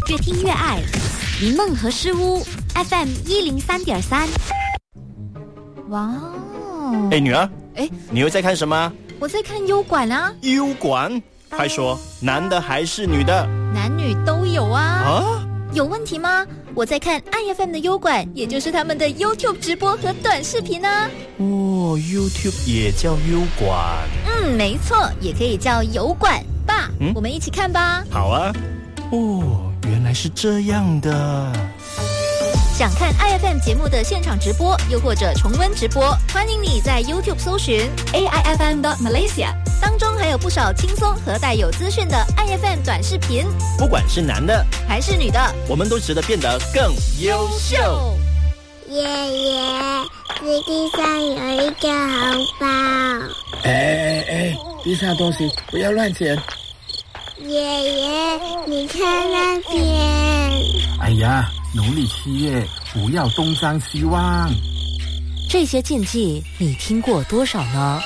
越听越爱。云梦和诗屋 FM 103.3。哇哦！ 女儿，你又在看什么？ 我在看优管啊。 优管？快说，男的还是女的？ 男女都有啊。 啊？ 有问题吗？我在看爱 FM 的优管，也就是他们的 YouTube 直播和短视频啊。 哦 ，YouTube 也叫优管？ 没错，也可以叫油管。爸，我们一起看吧。 好啊。哦，原来是这样的。 想看 IFM 节目的现场直播，又或者重温直播，欢迎你在 YouTube 搜寻 AIFM.Malaysia， 当中还有不少轻松和带有资讯的 IFM 短视频。 不管是男的还是女的， 我们都值得变得更优秀。 爷爷，这地上有一个红包。 地上东西不要乱捡。 爷爷，你看那边。 哎呀，农历7月，不要东张西望。 这些禁忌你听过多少呢？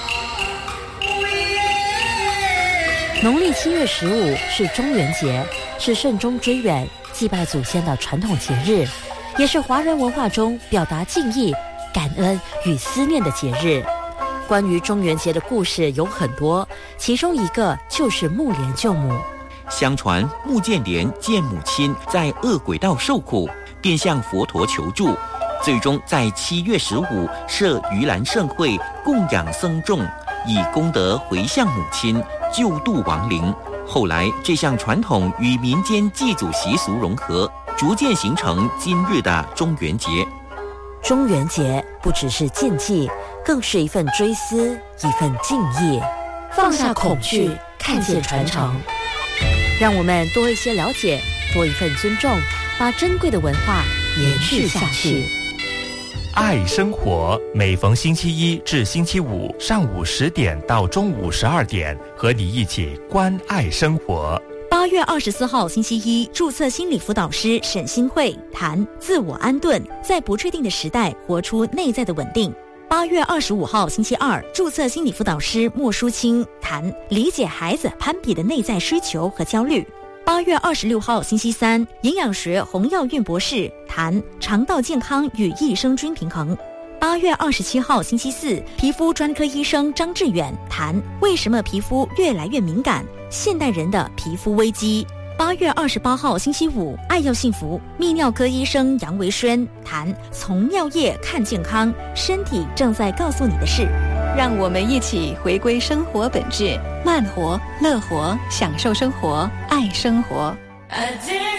农历7月15是中元节，是慎终追远、祭拜祖先的传统节日，也是华人文化中表达敬意、感恩与思念的节日。关于中元节的故事有很多，其中一个就是木莲救母。 相传穆建莲见母亲在恶鬼道受苦，便向佛陀求助，最终在7月15设盂兰盛会，供养僧众，以功德回向母亲，救度亡灵。后来这项传统与民间祭祖习俗融合，逐渐形成今日的中元节。 中元节不只是禁忌，更是一份追思，一份敬意。放下恐惧，看见传承，让我们多一些了解，多一份尊重，把珍贵的文化延续下去。 爱生活，每逢星期一至星期五上午10点到中午12点，和你一起关爱生活。 8月24号星期一，注册心理辅导师沈新慧谈自我安顿，在不确定的时代活出内在的稳定。8月25号星期二，注册心理辅导师莫淑清谈理解孩子攀比的内在需求和焦虑。8月26号星期三，营养学洪耀运博士谈肠道健康与益生菌平衡。8月27号星期四，皮肤专科医生张志远谈为什么皮肤越来越敏感，现代人的皮肤危机。8月28号星期五，爱要幸福泌尿科医生杨维轩谈从尿液看健康，身体正在告诉你的事。 让我们一起回归生活本质，慢活、乐活，享受生活，爱生活。